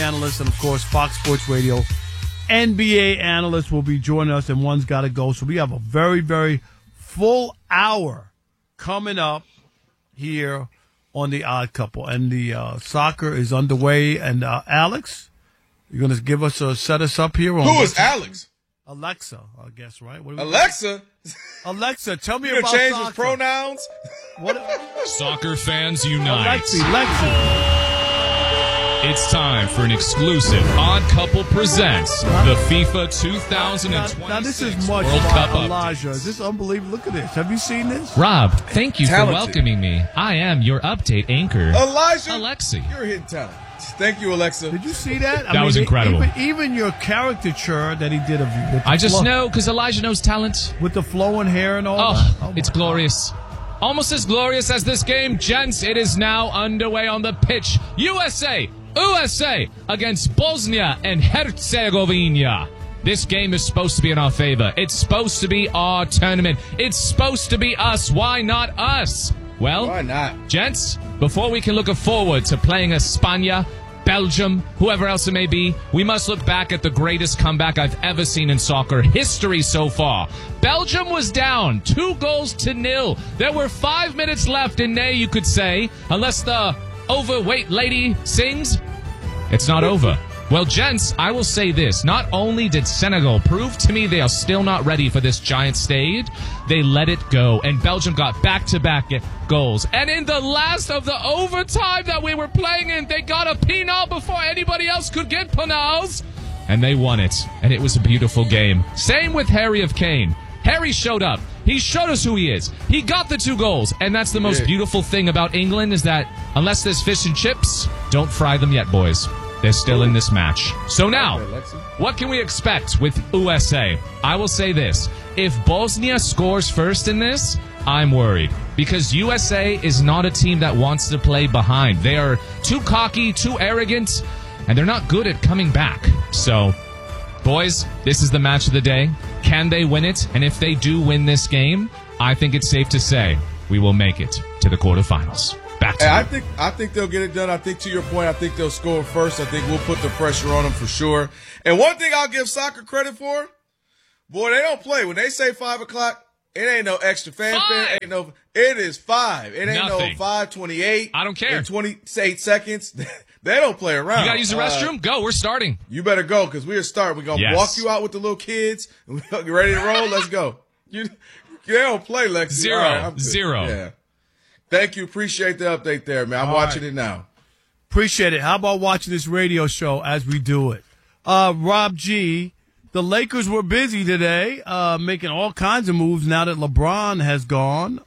analyst, and, of course, Fox Sports Radio NBA analyst will be joining us, and one's got to go. So we have a very, very full hour coming up here on The Odd Couple. And the soccer is underway. And, Alex, you're going to give us set us up here? Who is Alex? Alexa, I guess, right? Alexa? Alexa, tell me you about change soccer. his pronouns? Soccer fans unite. Lexi. It's time for an exclusive Odd Couple presents the FIFA 2026 now this is much World Cup Elijah. Is this unbelievable? Look at this. Have you seen this? Rob, thank you Talented. for welcoming me. I am your update anchor, Elijah? Alexi. You're hitting talent. Thank you, Alexa. Did you see that? That was incredible. Even your caricature that he did of you. With I just know because Elijah knows talent. with the flowing hair and all that. Oh, it's glorious. Almost as glorious as this game, gents. It is now underway on the pitch. USA against Bosnia and Herzegovina. This game is supposed to be in our favor. It's supposed to be our tournament. It's supposed to be us. Why not us? Well, Why not? Gents, before we can look forward to playing España, Belgium, whoever else it may be, we must look back at the greatest comeback I've ever seen in soccer history so far. Belgium was down 2-0. There were 5 minutes left, and nay, you could say, unless the overweight lady sings, it's not over. Well, gents, I will say this. Not only did Senegal prove to me they are still not ready for this giant stage, they let it go, and Belgium got back-to-back goals. And in the last of the overtime that we were playing in, they got a penal before anybody else could get penals, and they won it. And it was a beautiful game. Same with Harry of Kane. Harry showed up. He showed us who he is. He got the 2 goals. And that's the most beautiful thing about England is that unless there's fish and chips, don't fry them yet, boys. They're still in this match. So now, what can we expect with USA? I will say this. If Bosnia scores first in this, I'm worried. Because USA is not a team that wants to play behind. They are too cocky, too arrogant, and they're not good at coming back. So, boys, this is the match of the day. Can they win it? And if they do win this game, I think it's safe to say we will make it to the quarterfinals. Back to you. I think they'll get it done. I think, to your point, I think they'll score first. I think we'll put the pressure on them for sure. And one thing I'll give soccer credit for, boy, they don't play. When they say 5 o'clock, it ain't no extra fanfare. It is 5. It ain't Nothing. no 5:28. I don't care. In 28 seconds. They don't play around. You got to use the restroom? Go. We're starting. You better go because we're starting. We're going to walk you out with the little kids. And we're ready to roll. Let's go. They don't play, Lexi. Zero. Yeah. Thank you. Appreciate the update there, man. I'm watching it now. Appreciate it. How about watching this radio show as we do it? Rob G., the Lakers were busy today, making all kinds of moves now that LeBron has gone.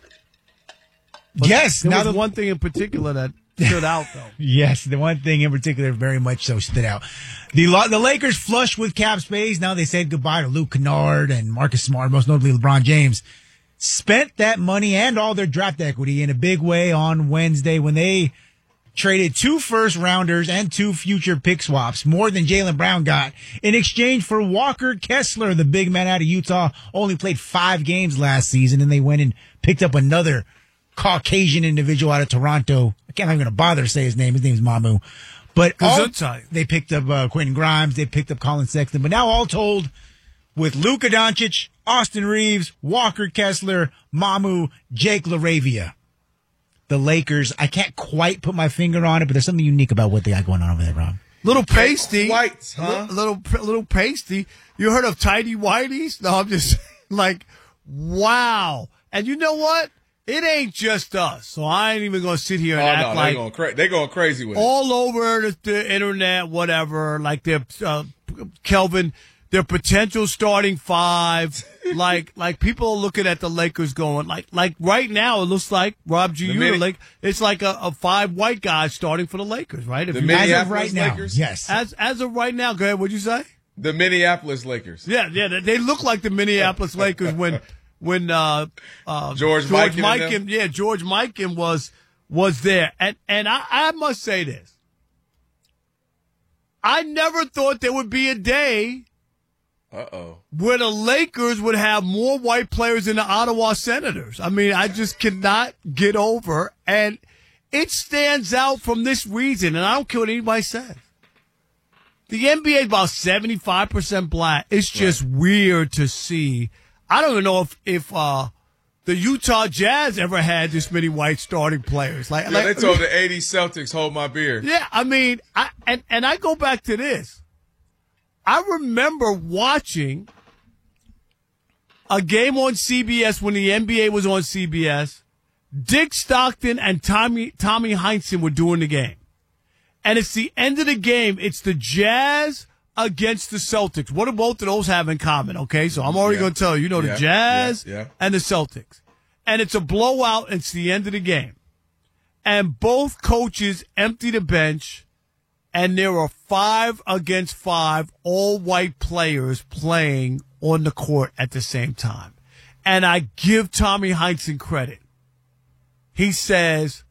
But yes. There was one thing in particular that stood out, though. Yes, the one thing in particular very much so stood out. The Lakers flush with cap space. Now they said goodbye to Luke Kennard and Marcus Smart, most notably LeBron James. Spent that money and all their draft equity in a big way on Wednesday when they traded 2 first-rounders and 2 future pick swaps, more than Jaylen Brown got, in exchange for Walker Kessler, the big man out of Utah, only played 5 games last season, and they went and picked up another Caucasian individual out of Toronto. I can't even going to bother to say his name. His name's Mamu. But they picked up Quentin Grimes. They picked up Colin Sexton. But now all told, with Luka Doncic, Austin Reeves, Walker Kessler, Mamu, Jake LaRavia, the Lakers, I can't quite put my finger on it, but there's something unique about what they got going on over there, Rob. Little pasty. Whites, huh? Little pasty. You heard of Tidy Whities? No, I'm just like, wow. And you know what? It ain't just us, so I ain't even going to sit here and act like they're going crazy with it. All over the internet, whatever, like they're, Kelvin, their potential starting 5, like people are looking at the Lakers going, like right now it looks like, Rob G. It's like a 5 white guys starting for the Lakers, right? The Minneapolis Lakers? Yes. As of right now, go ahead, what'd you say? The Minneapolis Lakers. Yeah, they look like the Minneapolis Lakers when George Mikan was there. And I must say this. I never thought there would be a day where the Lakers would have more white players than the Ottawa Senators. I mean, I just cannot get over. And it stands out from this reason, and I don't care what anybody says. The NBA is about 75% black. It's just weird to see. I don't even know if the Utah Jazz ever had this many white starting players. Like they told the 80 Celtics, hold my beer. Yeah, I mean, I go back to this. I remember watching a game on CBS when the NBA was on CBS. Dick Stockton and Tommy Heinsohn were doing the game. And it's the end of the game. It's the Jazz against the Celtics. What do both of those have in common? Okay, so I'm already going to tell you. You know, the Jazz and the Celtics. And it's a blowout. It's the end of the game. And both coaches empty the bench, and there are 5 against 5 all-white players playing on the court at the same time. And I give Tommy Heinsohn credit. He says,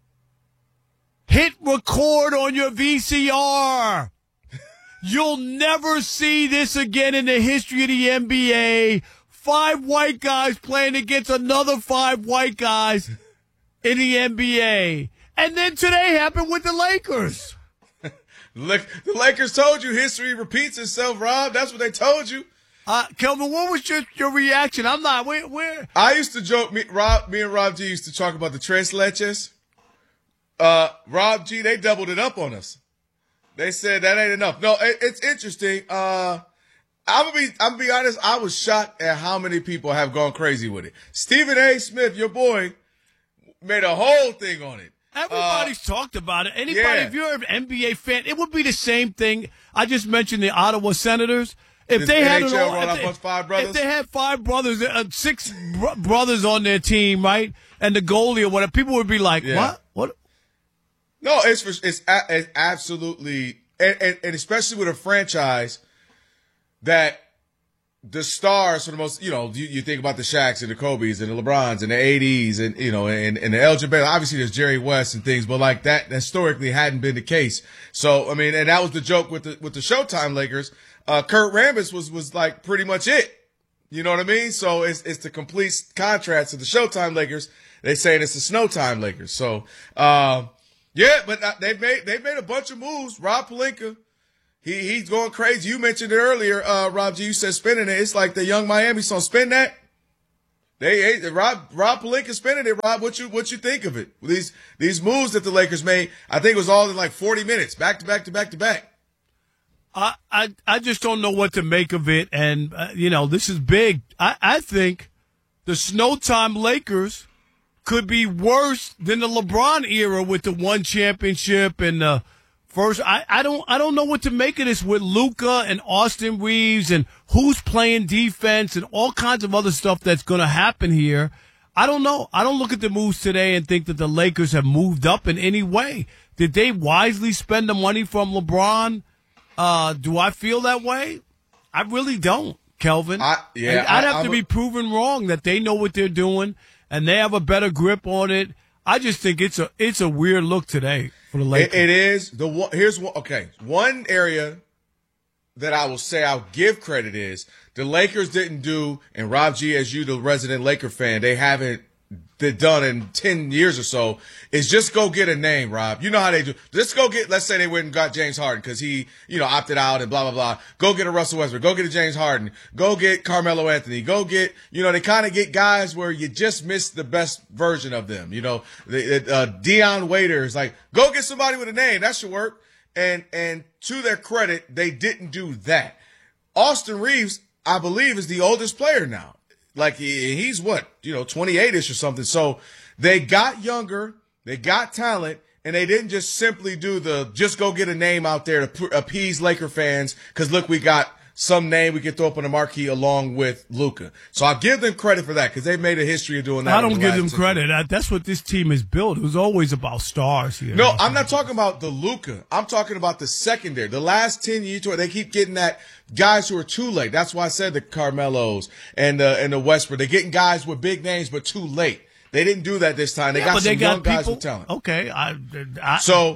hit record on your VCR. You'll never see this again in the history of the NBA. 5 white guys playing against another 5 white guys in the NBA. And then today happened with the Lakers. The Lakers told you history repeats itself, Rob. That's what they told you. Kelvin, what was your reaction? I'm not, where? I used to joke, me and Rob G used to talk about the Tres Leches. Rob G, they doubled it up on us. They said that ain't enough. No, it's interesting. I'm gonna be honest. I was shocked at how many people have gone crazy with it. Stephen A. Smith, your boy, made a whole thing on it. Everybody's talked about it. Anybody, if you're an NBA fan, it would be the same thing. I just mentioned the Ottawa Senators. If they had if they had 5 brothers, 6 brothers on their team, right, and the goalie or whatever, people would be like, "What? No, it's absolutely, and especially with a franchise that the stars for the most, you think about the Shaqs and the Kobes and the LeBrons and the ADs and, and the Elgin Baylor. Obviously there's Jerry West and things, but like that historically hadn't been the case. So, I mean, and that was the joke with the Showtime Lakers. Kurt Rambis was like pretty much it. You know what I mean? So it's the complete contrast to the Showtime Lakers. They saying it's the Snowtime Lakers. So, yeah, but they've made a bunch of moves. Rob Pelinka, he's going crazy. You mentioned it earlier, Rob G. You said spinning it. It's like the Young Miami song, "Spin That." Rob Pelinka spinning it. Rob, what you think of it? These moves that the Lakers made, I think it was all in like 40 minutes, back to back to back to back. I just don't know what to make of it, and this is big. I think the Snowtime Lakers could be worse than the LeBron era with the 1 championship and the first. I don't know what to make of this with Luka and Austin Reeves and who's playing defense and all kinds of other stuff that's going to happen here. I don't know. I don't look at the moves today and think that the Lakers have moved up in any way. Did they wisely spend the money from LeBron? Do I feel that way? I really don't, Kelvin. I'd have to be proven wrong that they know what they're doing and they have a better grip on it. I just think it's a weird look today for the Lakers. It is. Here's one. Okay, one area that I will say I'll give credit is the Lakers didn't do, and Rob G, as you, the resident Laker fan, they haven't done in 10 years or so, is just go get a name, Rob. You know how they do. Just go get, let's say they went and got James Harden because he, opted out and blah, blah, blah. Go get a Russell Westbrook. Go get a James Harden. Go get Carmelo Anthony. Go get, they kind of get guys where you just miss the best version of them. Deion Waiters, like, go get somebody with a name. That should work. And to their credit, they didn't do that. Austin Reeves, I believe, is the oldest player now. Like he's 28-ish or something. So they got younger, they got talent, and they didn't just simply do just go get a name out there to appease Laker fans. Cause look, we got some name we can throw up on the marquee along with Luka. So I'll give them credit for that because they've made a history of doing that. I don't give them credit. That's what this team is built. It was always about stars here. No, I'm not talking about the Luka. I'm talking about the secondary. The last 10 years, they keep getting that guys who are too late. That's why I said the Carmelos and the Westbrook. They're getting guys with big names but too late. They didn't do that this time. They got some young guys with talent. Okay, so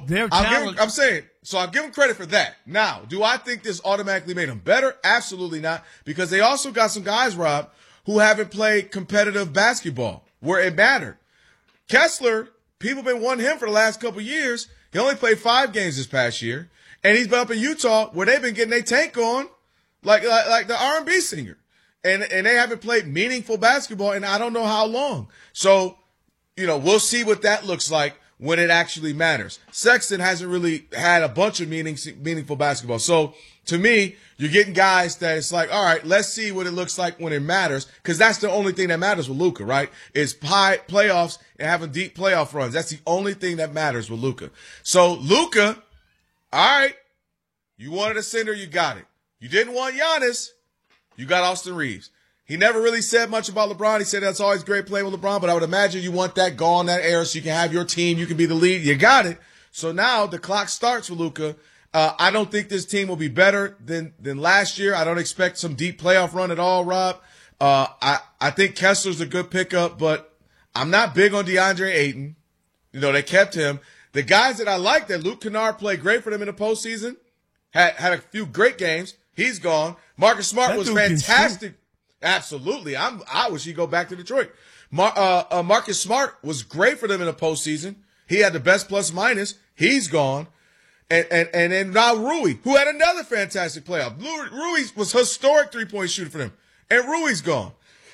I'll give them credit for that. Now, do I think this automatically made them better? Absolutely not, because they also got some guys, Rob, who haven't played competitive basketball where it mattered. Kessler, people have been wanting him for the last couple of years. He only played 5 games this past year. And he's been up in Utah where they've been getting their tank on like the R&B singer. And they haven't played meaningful basketball in I don't know how long. So, we'll see what that looks like when it actually matters. Sexton hasn't really had a bunch of meaningful basketball. So, to me, you're getting guys that it's like, all right, let's see what it looks like when it matters, because that's the only thing that matters with Luka, right? Is playoffs and having deep playoff runs. That's the only thing that matters with Luka. So, Luka, all right, you wanted a center, you got it. You didn't want Giannis, you got Austin Reeves. He never really said much about LeBron. He said that's always great playing with LeBron, but I would imagine you want that gone, that era, so you can have your team, you can be the lead. You got it. So now the clock starts with Luka. I don't think this team will be better than last year. I don't expect some deep playoff run at all, Rob. I think Kessler's a good pickup, but I'm not big on DeAndre Ayton. They kept him. The guys that I like, that Luke Kennard played great for them in the postseason, had a few great games. He's gone. Marcus Smart was fantastic. Absolutely. I wish he'd go back to Detroit. Marcus Smart was great for them in the postseason. He had the best plus minus. He's gone. And then now Rui, who had another fantastic playoff. Rui was historic three-point shooter for them. And Rui's gone.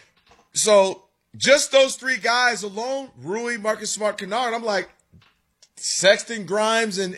So just those three guys alone, Rui, Marcus Smart, Kennard, I'm like, Sexton, Grimes, and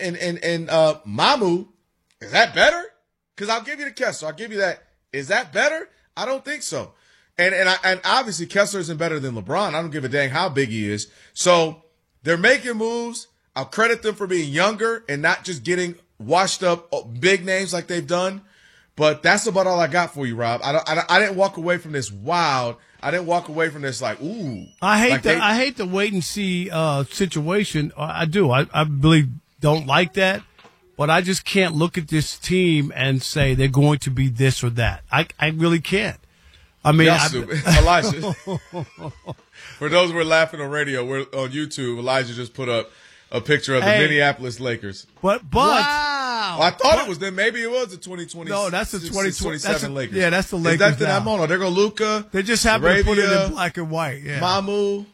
Mamu, is that better? Because I'll give you the Kessler. I'll give you that. Is that better? I don't think so. And obviously Kessler isn't better than LeBron. I don't give a dang how big he is. So they're making moves. I'll credit them for being younger and not just getting washed up big names like they've done. But that's about all I got for you, Rob. I didn't walk away from this wild. I didn't walk away from this like, ooh. I hate the wait and see situation. I do. I really don't like that. But I just can't look at this team and say they're going to be this or that. I really can't. I mean, Elijah. For those who are laughing on radio, we're on YouTube. Elijah just put up a picture of the Minneapolis Lakers. But wow. I thought it was them. Maybe it was the 2020. No, that's the 2027 Lakers. Yeah, that's the Lakers. That's the I'm on. They're going Luka. They just happen to put it in black and white. Yeah. Mamu,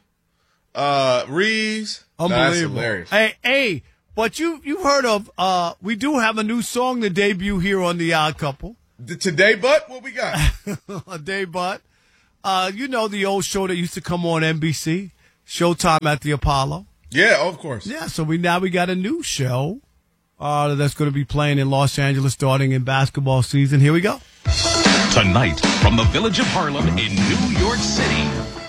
Reeves. Unbelievable. That's hilarious. Hey, but you've heard of we do have a new song to debut here on The Odd Couple. Today, but what we got? A day, but the old show that used to come on NBC, Showtime at the Apollo. Yeah, of course. Yeah, so we got a new show that's going to be playing in Los Angeles starting in basketball season. Here we go. Tonight, from the village of Harlem in New York City,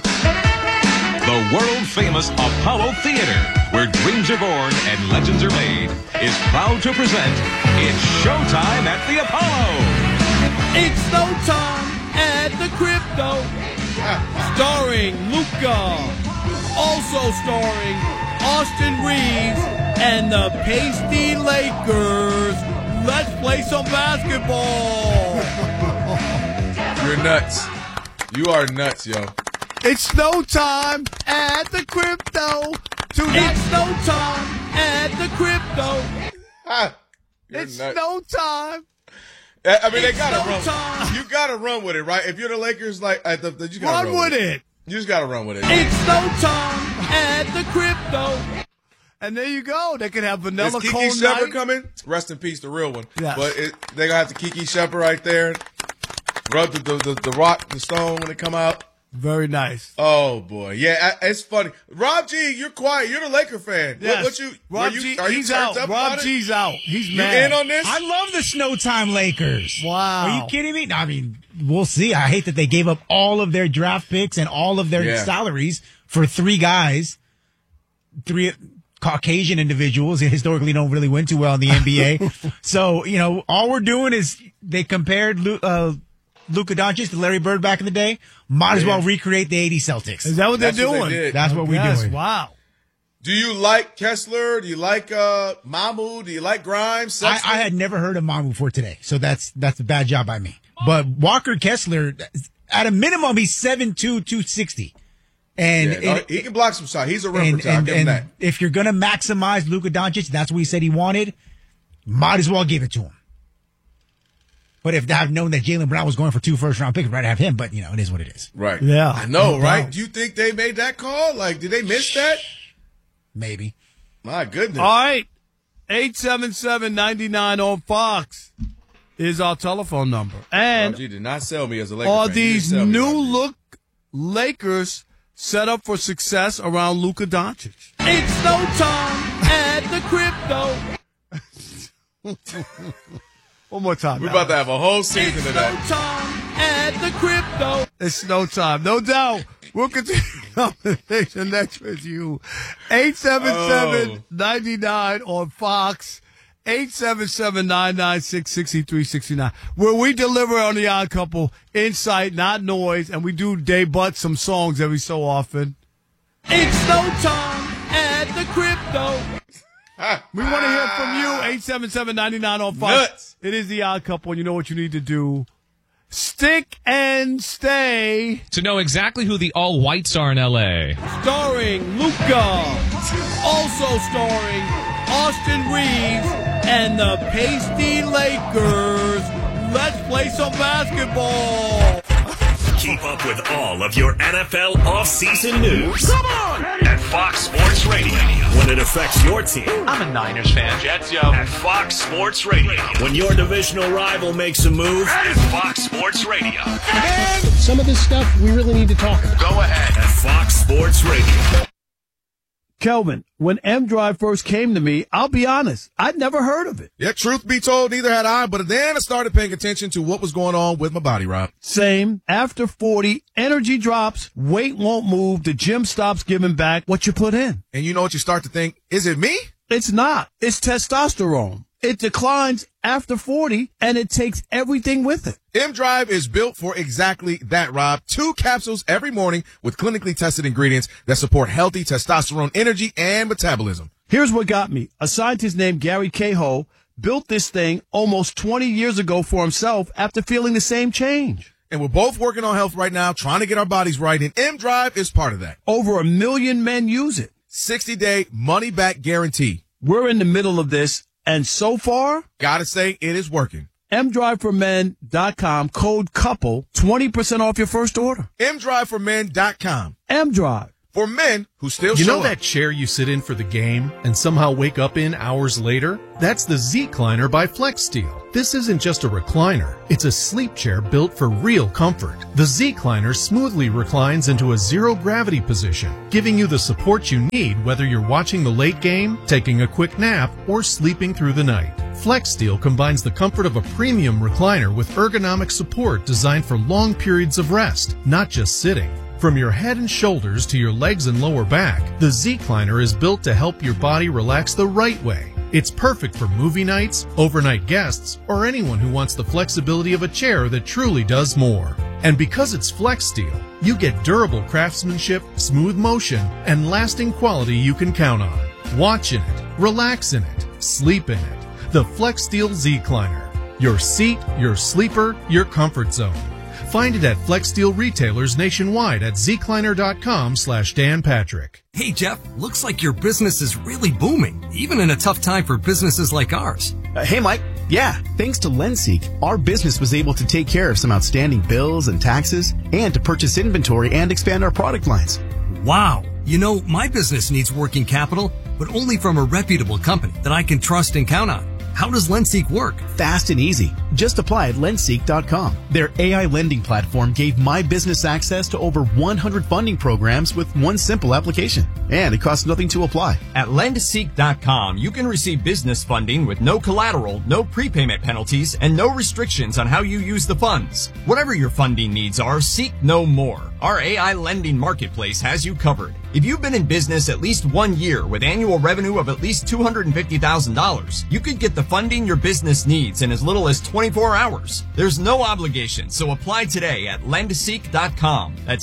the world-famous Apollo Theater, where dreams are born and legends are made, is proud to present It's Showtime at the Apollo. It's Showtime at the Crypto, starring Luka, also starring Austin Reeves and the Pasty Lakers. Let's play some basketball. You're nuts. You are nuts, yo. It's Showtime at the Crypto. It's Showtime at the Crypto. It's nuts. Showtime. I mean, they gotta run. You gotta run with it, right? If you're the Lakers, like you gotta run with it. You just gotta run with it. It's Showtime at the Crypto. And there you go. They could have Vanilla Is Kiki Cone Shepard night. coming? Rest in peace, the real one. Yes. But they're gonna have the Kiki Shepard right there. Rub the rock, the stone when they come out. Very nice. Oh boy, yeah, it's funny. Rob G, you're quiet. You're the Laker fan. Yes. Rob G, he's out. Rob G's out. He's mad. You in on this? I love the Showtime Lakers. Wow. Are you kidding me? No, I mean, we'll see. I hate that they gave up all of their draft picks and all of their salaries for three guys, three Caucasian individuals who historically don't really win too well in the NBA. So, all we're doing is they compared Luka Doncic to Larry Bird back in the day. Might as well recreate the 80 Celtics. Is that what they're doing? That's what we're doing. Wow. Do you like Kessler? Do you like Mamu? Do you like Grimes? I had never heard of Mamu before today, so that's a bad job by me. But Walker Kessler, at a minimum, he's 7'2", 260. And he can block some shots. He's a rim protector. I'll give him that. If you're going to maximize Luka Doncic, that's what he said he wanted, might as well give it to him. But if I've known that Jaylen Brown was going for 2 first-round picks, I'd rather have him. But, it is what it is. Right. Yeah. I know, right? Do you think they made that call? Like, did they miss that? Maybe. My goodness. All right. 877-99 on Fox is our telephone number. And Rob G did not sell me as a Laker are fan. You these didn't sell me, new Rob G. look Lakers set up for success around Luka Doncic? It's no time at the crypto. One more time. We're about to have a whole season It's of no that. time at the crypto. It's no time. No doubt. We'll continue the conversation next with you. 877-99 on Fox. 877-996-6369. Where we deliver on the Odd Couple insight, not noise, and we do debut some songs every so often. It's no time at the crypto. We want to hear from you. 877-99 on Fox. Nuts. It is the Odd Couple, and you know what you need to do. Stick and stay. To know exactly who the all whites are in L.A. Starring Luca. Also starring Austin Reeves and the Pasty Lakers. Let's play some basketball. Keep up with all of your NFL offseason news. Come on! At Fox Sports Radio. When it affects your team. I'm a Niners fan. Jets, yo. At Fox Sports Radio. When your divisional rival makes a move. At Fox Sports Radio. Some of this stuff we really need to talk about. Go ahead. At Fox Sports Radio. Kelvin, when M-Drive first came to me, I'll be honest, I'd never heard of it. Yeah, truth be told, neither had I, but then I started paying attention to what was going on with my body, Rob. Same. After 40, energy drops, weight won't move, the gym stops giving back what you put in. And you know what you start to think? Is it me? It's not. It's testosterone. It declines after 40, and it takes everything with it. M-Drive is built for exactly that, Rob. 2 capsules every morning with clinically tested ingredients that support healthy testosterone energy and metabolism. Here's what got me. A scientist named Gary Cahill built this thing almost 20 years ago for himself after feeling the same change. And we're both working on health right now, trying to get our bodies right, and M-Drive is part of that. Over 1 million men use it. 60-day money-back guarantee. We're in the middle of this, and so far, Gotta say, it is working. MDriveForMen.com, code COUPLE, 20% off your first order. MDriveForMen.com. M-Drive. For men who still You show know up. that chair you sit in for the game and somehow wake up in hours later? That's the Z-Cliner by FlexSteel. This isn't just a recliner. It's a sleep chair built for real comfort. The Z-Cliner smoothly reclines into a zero-gravity position, giving you the support you need whether you're watching the late game, taking a quick nap, or sleeping through the night. FlexSteel combines the comfort of a premium recliner with ergonomic support designed for long periods of rest, not just sitting. From your head and shoulders to your legs and lower back, the Z-Cliner is built to help your body relax the right way. It's perfect for movie nights, overnight guests, or anyone who wants the flexibility of a chair that truly does more. And because it's FlexSteel, you get durable craftsmanship, smooth motion, and lasting quality you can count on. Watch in it, relax in it, sleep in it. The FlexSteel Z-Cliner. Your seat, your sleeper, your comfort zone. Find it at FlexSteel retailers nationwide at zcliner.com/Dan Patrick. Hey, Jeff, looks like your business is really booming, even in a tough time for businesses like ours. Hey, Mike. Yeah, thanks to LendSeek, our business was able to take care of some outstanding bills and taxes and to purchase inventory and expand our product lines. Wow. You know, my business needs working capital, but only from a reputable company that I can trust and count on. How does LendSeek work? Fast and easy. Just apply at lendseek.com. Their AI lending platform gave my business access to over 100 funding programs with one simple application. And it costs nothing to apply. At lendseek.com, you can receive business funding with no collateral, no prepayment penalties, and no restrictions on how you use the funds. Whatever your funding needs are, seek no more. Our AI lending marketplace has you covered. If you've been in business at least 1 year with annual revenue of at least $250,000, you could get the funding your business needs in as little as 24 hours. There's no obligation, so apply today at lendseek.com. That's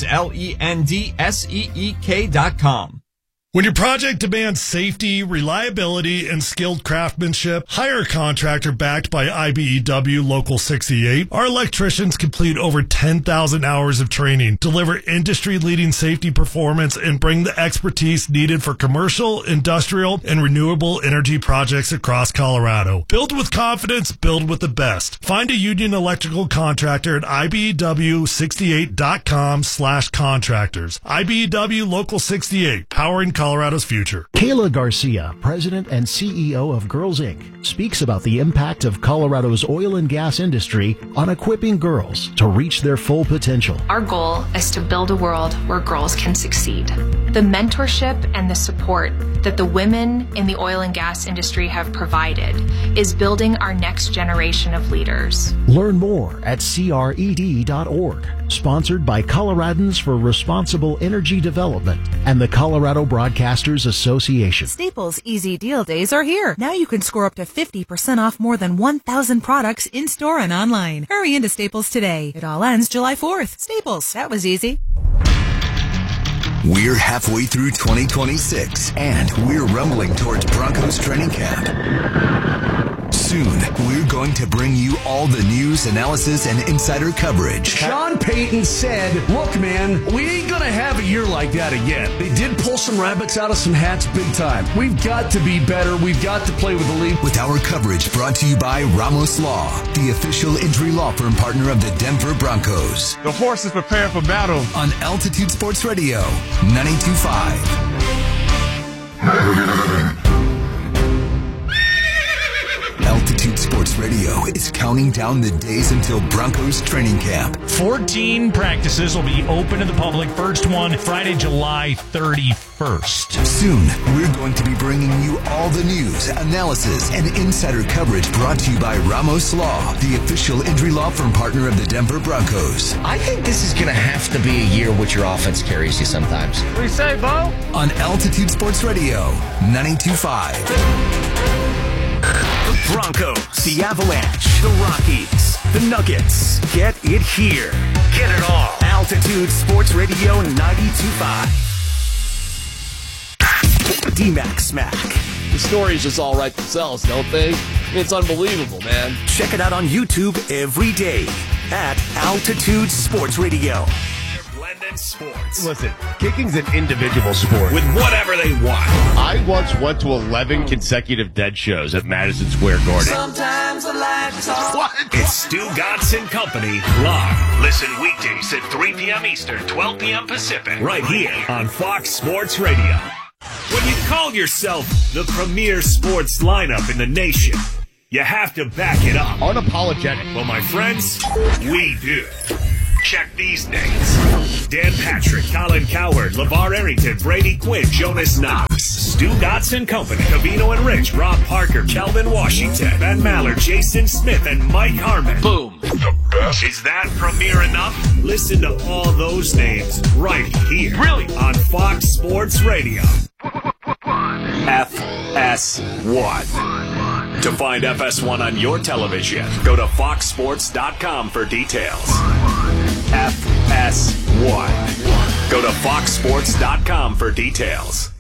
LENDSEEK.com. When your project demands safety, reliability, and skilled craftsmanship, hire a contractor backed by IBEW Local 68. Our electricians complete over 10,000 hours of training, deliver industry-leading safety performance, and bring the expertise needed for commercial, industrial, and renewable energy projects across Colorado. Build with confidence, build with the best. Find a union electrical contractor at IBEW68.com/contractors. IBEW Local 68, powering Colorado Colorado's future. Kayla Garcia, president and CEO of Girls Inc., speaks about the impact of Colorado's oil and gas industry on equipping girls to reach their full potential. Our goal is to build a world where girls can succeed. The mentorship and the support that the women in the oil and gas industry have provided is building our next generation of leaders. Learn more at cred.org. Sponsored by Coloradans for Responsible Energy Development and the Colorado Broadcasters Association. Staples Easy Deal Days are here. Now you can score up to 50% off more than 1,000 products in-store and online. Hurry into Staples today. It all ends July 4th. Staples, that was easy. We're halfway through 2026, and we're rumbling towards Broncos training camp. Soon, we're going to bring you all the news, analysis, and insider coverage. Sean Payton said, look, man, we ain't going to have a year like that again. They did pull some rabbits out of some hats big time. We've got to be better. We've got to play with the league. With our coverage brought to you by Ramos Law, the official injury law firm partner of the Denver Broncos. The horses prepare for battle. On Altitude Sports Radio, 92.5. Altitude Sports Radio is counting down the days until Broncos training camp. 14 practices will be open to the public. First one, Friday, July 31st. Soon, we're going to be bringing you all the news, analysis, and insider coverage brought to you by Ramos Law, the official injury law firm partner of the Denver Broncos. I think this is going to have to be a year which your offense carries you sometimes. What do you say, Bo? On Altitude Sports Radio, 92.5. The Broncos, the Avalanche, the Rockies, the Nuggets. Get it here. Get it all. Altitude Sports Radio 92.5. D-Mac Smack. The stories just all write themselves, don't they? I mean, it's unbelievable, man. Check it out on YouTube every day at Altitude Sports Radio. Blended Sports. Listen, kicking's an individual sport. With whatever they want. I once went to 11 consecutive dead shows at Madison Square Garden. Sometimes I like to talk. What? It's Stu Gatz and Company live. Listen weekdays at 3 p.m. Eastern, 12 p.m. Pacific. Right here on Fox Sports Radio. When you call yourself the premier sports lineup in the nation, you have to back it up. Unapologetic. Well, my friends, we do. Check these names. Dan Patrick, Colin Cowherd, LeVar Arrington, Brady Quinn, Jonas Knox, Stu Gatz and Company, Covino and Rich, Rob Parker, Kelvin Washington, Ben Maller, Jason Smith, and Mike Harmon. Boom. The best. Is that premier enough? Listen to all those names right here. Really? On Fox Sports Radio. FS1. To find FS1 on your television, go to foxsports.com for details. FS1. Go to foxsports.com for details.